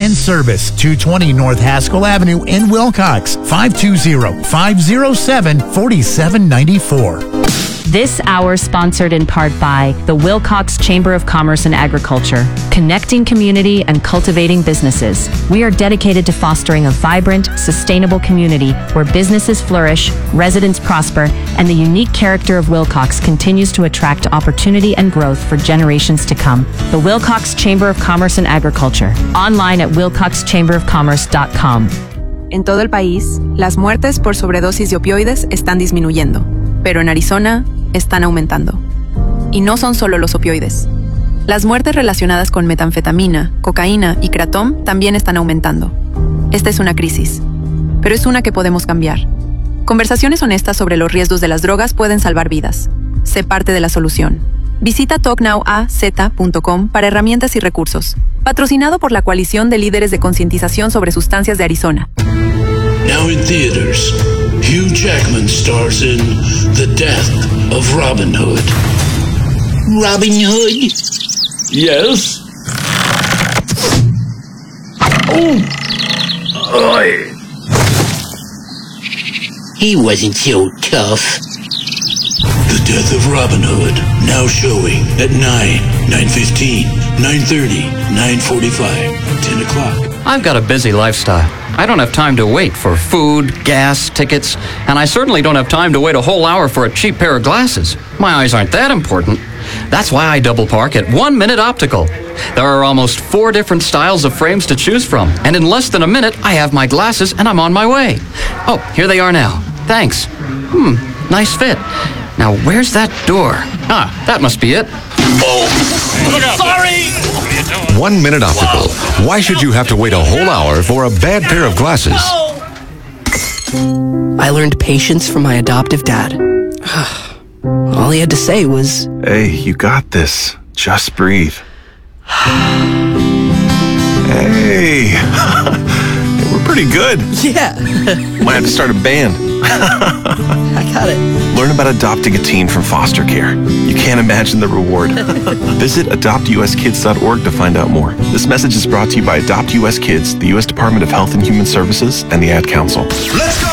and service. 220 North Haskell Avenue in Wilcox. 520-507-4794. This hour sponsored in part by the Wilcox Chamber of Commerce and Agriculture, connecting community and cultivating businesses. We are dedicated to fostering a vibrant, sustainable community where businesses flourish, residents prosper, and the unique character of Wilcox continues to attract opportunity and growth for generations to come. The Wilcox Chamber of Commerce and Agriculture, online at wilcoxchamberofcommerce.com. En todo el país, las muertes por sobredosis de opioides están disminuyendo, pero en Arizona están aumentando. Y no son solo los opioides. Las muertes relacionadas con metanfetamina, cocaína y kratom también están aumentando. Esta es una crisis, pero es una que podemos cambiar. Conversaciones honestas sobre los riesgos de las drogas pueden salvar vidas. Sé parte de la solución. Visita talknowaz.com para herramientas y recursos. Patrocinado por la Coalición de Líderes de Concientización sobre Sustancias de Arizona. Now in theaters, Hugh Jackman stars in The Death of Robin Hood. Robin Hood? Yes? Oh! Oy! He wasn't so tough. The Death of Robin Hood, now showing at 9, 9:15, 9:30, 9:45, 10 o'clock. I've got a busy lifestyle. I don't have time to wait for food, gas, tickets, and I certainly don't have time to wait a whole hour for a cheap pair of glasses. My eyes aren't that important. That's why I double park at 1 Minute Optical. There are almost 4 different styles of frames to choose from, and in less than a minute, I have my glasses and I'm on my way. Oh, here they are now. Thanks. Nice fit. Now, where's that door? Ah, that must be it. Oh! Sorry! 1 Minute Optical. Why should you have to wait a whole hour for a bad pair of glasses? I learned patience from my adoptive dad. All he had to say was, "Hey, you got this. Just breathe." Hey, we're pretty good. yeah, Might have to start a band. I got it. Learn about adopting a teen from foster care. You can't imagine the reward. Visit adoptuskids.org to find out more. This message is brought to you by Adopt US Kids, the U.S. Department of Health and Human Services, and the Ad Council. Let's go!